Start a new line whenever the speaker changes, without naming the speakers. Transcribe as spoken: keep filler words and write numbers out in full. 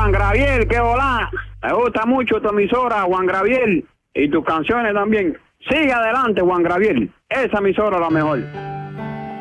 Juan Graviel, qué volá. Me gusta mucho tu emisora, Juan Graviel, y tus canciones también. Sigue adelante, Juan Graviel. Esa emisora es la mejor.